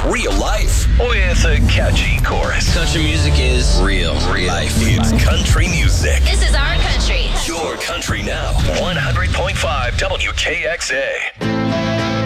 real life with a catchy chorus. Country music is real life. It's country music. This is our country. Your country now. 100.5 WKXA.